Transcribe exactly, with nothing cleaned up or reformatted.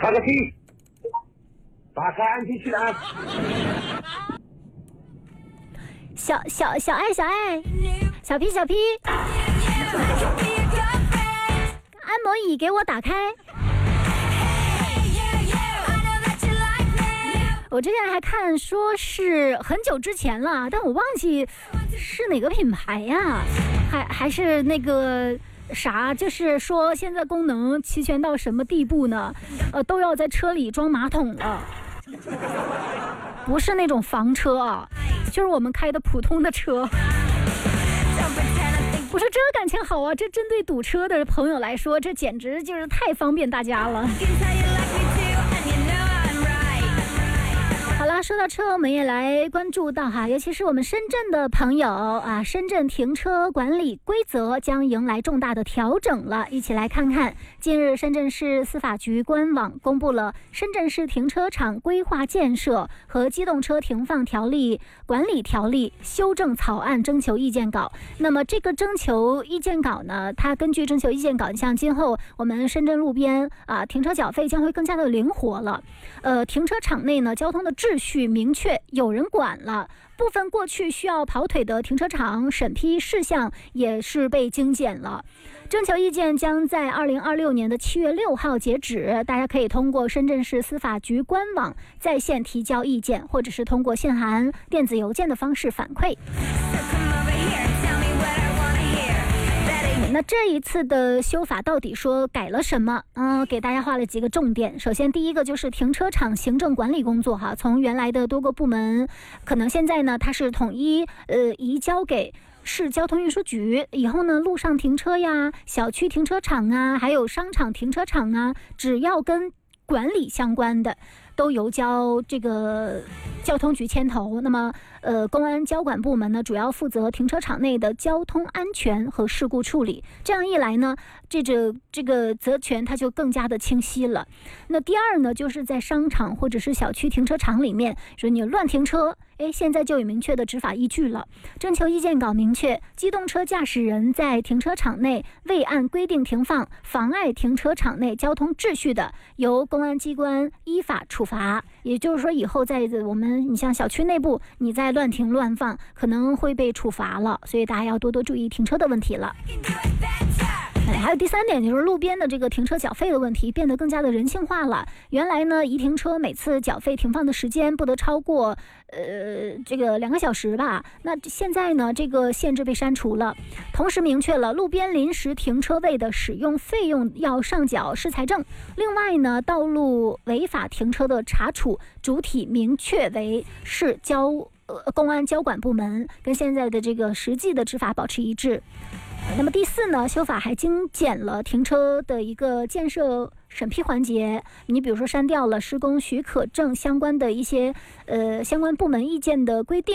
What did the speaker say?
放个屁！打开安全气囊。 小小小爱小爱，小皮小皮，按摩椅给我打开。我之前还看说是很久之前了，但我忘记是哪个品牌呀，还还是那个啥，就是说现在功能齐全到什么地步呢？呃，都要在车里装马桶了，不是那种房车啊，就是我们开的普通的车。我说这感情好啊，这针对堵车的朋友来说，这简直就是太方便大家了。好了，说到车，我们也来关注到哈，尤其是我们深圳的朋友啊，深圳停车管理规则将迎来重大的调整了。一起来看看，近日深圳市司法局官网公布了深圳市停车场规划建设和机动车停放条例管理条例修正草案征求意见稿。那么这个征求意见稿呢，它根据征求意见稿，像今后我们深圳路边啊停车缴费将会更加的灵活了。呃，停车场内呢，交通的秩序明确，有人管了。部分过去需要跑腿的停车场审批事项也是被精简了。征求意见将在二零二六年的七月六号截止，大家可以通过深圳市司法局官网在线提交意见，或者是通过信函、电子邮件的方式反馈。那这一次的修法到底说改了什么？嗯，给大家画了几个重点。首先，第一个就是停车场行政管理工作哈，从原来的多个部门，可能现在呢它是统一呃移交给市交通运输局，以后呢路上停车呀、小区停车场啊，还有商场停车场啊，只要跟管理相关的，都由交这个交通局牵头。那么呃，公安交管部门呢，主要负责停车场内的交通安全和事故处理。这样一来呢，这个这个责权它就更加的清晰了。那第二呢，就是在商场或者是小区停车场里面，说你乱停车，哎，现在就有明确的执法依据了。征求意见稿明确，机动车驾驶人在停车场内未按规定停放，妨碍停车场内交通秩序的，由公安机关依法处罚。也就是说，以后在我们你像小区内部，你在乱停乱放，可能会被处罚了，所以大家要多多注意停车的问题了。还有第三点，就是路边的这个停车缴费的问题变得更加的人性化了。原来呢，一停车每次缴费停放的时间不得超过呃这个两个小时吧，那现在呢这个限制被删除了，同时明确了路边临时停车位的使用费用要上缴市财政。另外呢，道路违法停车的查处主体明确为市交呃公安交管部门，跟现在的这个实际的执法保持一致。那么第四呢，修法还精简了停车的一个建设审批环节。你比如说删掉了施工许可证相关的一些呃相关部门意见的规定。